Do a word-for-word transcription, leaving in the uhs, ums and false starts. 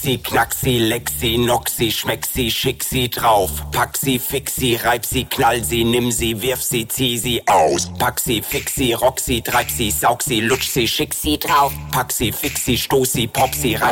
sie, knack sie, leck sie, knock sie, schmeck sie, schick sie drauf. Pack sie, fix sie, reib sie, knall sie, nimm sie, wirf sie, zieh sie aus. Pack sie, fix sie, rock sie, treib sie, saug sie, lutsch sie, schick sie drauf. Pack sie, fix sie, stoß sie, pop sie, reib